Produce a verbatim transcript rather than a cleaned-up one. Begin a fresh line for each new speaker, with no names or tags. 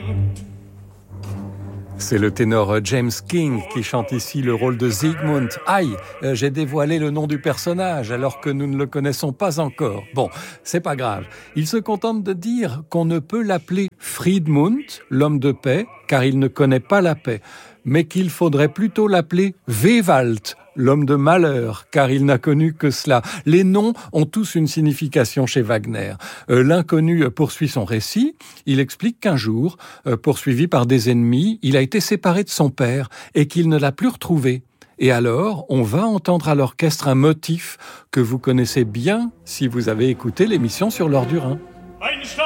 C'est le ténor James King qui chante ici le rôle de Siegmund. Aïe, euh, j'ai dévoilé le nom du personnage alors que nous ne le connaissons pas encore. Bon, c'est pas grave. Il se contente de dire qu'on ne peut l'appeler Friedmund, l'homme de paix, car il ne connaît pas la paix, mais qu'il faudrait plutôt l'appeler Wewald, l'homme de malheur, car il n'a connu que cela. Les noms ont tous une signification chez Wagner. Euh, l'inconnu poursuit son récit. Il explique qu'un jour, euh, poursuivi par des ennemis, il a été séparé de son père et qu'il ne l'a plus retrouvé. Et alors, on va entendre à l'orchestre un motif que vous connaissez bien si vous avez écouté l'émission sur l'heure du Rhin.